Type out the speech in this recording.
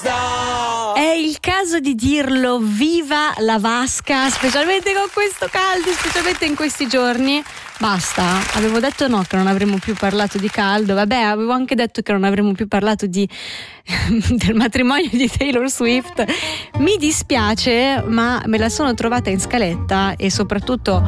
È il caso di dirlo, viva la vasca, specialmente con questo caldo, specialmente in questi giorni. Basta, avevo detto no, che non avremmo più parlato di caldo, vabbè, avevo anche detto che non avremmo più parlato del matrimonio di Taylor Swift. Mi dispiace, ma me la sono trovata in scaletta e soprattutto